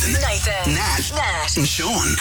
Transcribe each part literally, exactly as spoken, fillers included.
Nathan, Nat, Nat, and Sean.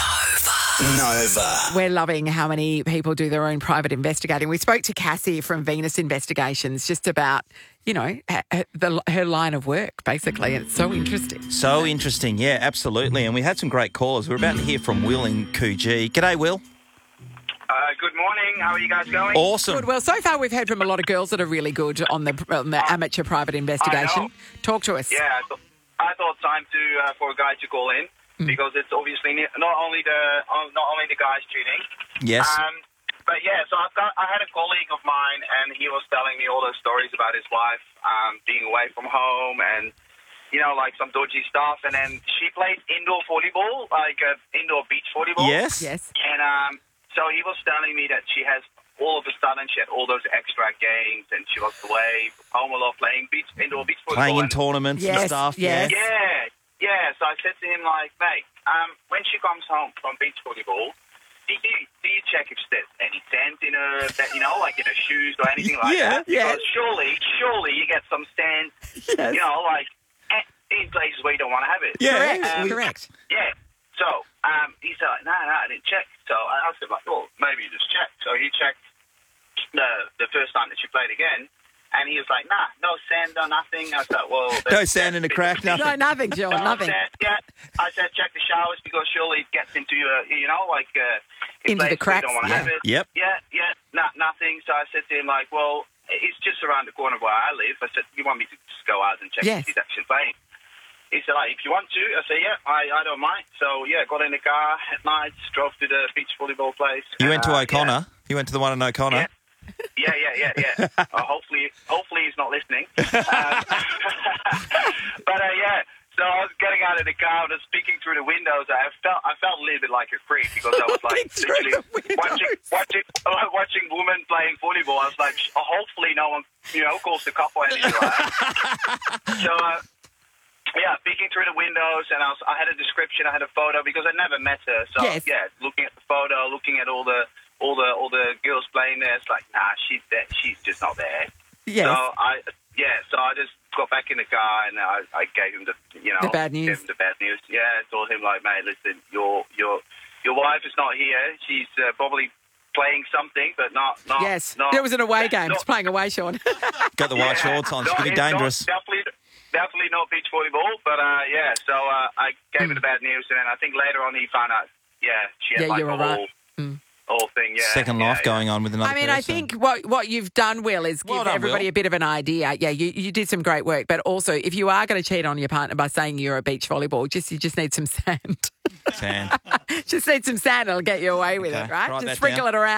Nova. We're loving how many people do their own private investigating. We spoke to Cassie from Venus Investigations just about, you know, her, the, her line of work, basically. And it's so interesting. So interesting, yeah, absolutely. And we had some great callers. We're about to hear from Will in Coogee. G'day, Will. Uh, good morning. How are you guys going? Awesome. Good. Well, so far we've heard from a lot of girls that are really good on the, on the amateur private investigation. Talk to us. Yeah, I, th- I thought time to uh, for a guy to call in Mm. because it's obviously ne- not only the uh, not only the guys tuning. Yes. Um, but yeah, so I've got I had a colleague of mine, and he was telling me all those stories about his wife um, being away from home and, you know, like some dodgy stuff. And then she plays indoor volleyball, like uh, indoor beach volleyball. Yes. Yes. And um, so he was telling me that she has, all of a sudden, she had all those extra games, and she was away from home a lot playing beach, indoor beach volleyball. Playing in And- tournaments Yes, and stuff. yes. Yeah, yeah. So I said to him, like, mate, um, when she comes home from beach volleyball, do you, do you check if there's any sand in her, that, you know, like in her shoes or anything like Yeah, that? yeah. Because surely, surely you get some sand, Yes. you know, like eh, in places where you don't want to have it. Yeah. Correct. Um, Correct. Yeah. So um, he said, like, no, no, I didn't check. So I asked him, like, well, maybe you just checked. So he checked the the first time that she played again, and he was like, nah, no sand, no nothing. I thought, well... No sand in the crack, nothing. No, nothing, Sean, No, nothing. I said, yeah, I said check the showers because surely it gets into your, you know, like uh, in Into the places where cracks, you don't want to yeah. have it. Yep. Yeah, yeah, not nothing. So I said to him, like, well, it's just around the corner where I live. I said, you want me to just go out and check Yes. if he's actually playing? He said, like, if you want to. I said, yeah, I, I don't mind. So yeah, got in the car at night, drove to the beach volleyball place. You went to Uh, O'Connor. You went to the one in O'Connor. Yeah. Yeah, yeah, yeah, yeah. uh, hopefully, hopefully he's not listening. Um, but uh, yeah, so I was getting out of the car, and I was speaking through the windows. I felt, I felt a little bit like a creep because I was like Through literally the watching, windows. watching, uh, watching women playing volleyball. I was like, oh, hopefully no one, you know, calls the cop or anything like that. So. Uh, Yeah, peeking through the windows, and I, was, I had a description, I had a photo because I never met her. So Yes. yeah, looking at the photo, looking at all the all the all the girls playing there, it's like, nah, she's there. She's just not there. Yes. So I yeah, so I just got back in the car and I, I gave him the you know The bad news. Gave him the bad news. Yeah, I told him like, mate, listen, your your your wife is not here. She's uh, probably playing something, but not not. Yes. Not, There was an away game. not- It's playing away, Sean. Got the white yeah, shorts on. It's no, pretty it's not- dangerous. Definitely, definitely not beach volleyball, but uh, yeah. So uh, I gave him the bad news, and then I think later on he found out. Yeah, she had Yeah, like you were a right. whole, Mm. whole thing. Yeah, Second yeah, life yeah. going on with another I mean, I person. think what what you've done, Will, is give Well done, everybody Will. a bit of an idea. Yeah, you, you did some great work, but also if you are going to cheat on your partner by saying you're a beach volleyball, just you just need some sand. Sand. just need some sand, it'll get you away with Okay, it, right? write Just that sprinkle down. it around.